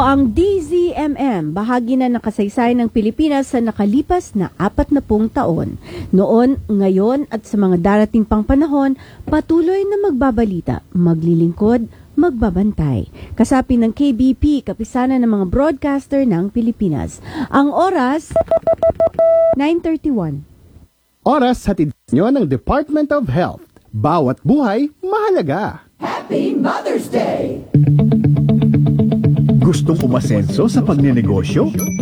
ang DZMM, bahagi na ng kasaysayan ng Pilipinas sa nakalipas na 40 taon. Noon, ngayon at sa mga darating pang panahon, patuloy na magbabalita, maglilingkod, magbabantay. Kasapi ng KBP, kapisanan ng mga broadcaster ng Pilipinas. Ang oras, 9:31. Oras hatid nyo ng Department of Health. Bawat buhay, mahalaga. Happy Mother's Day! Gustong umasenso sa pagnenegosyo?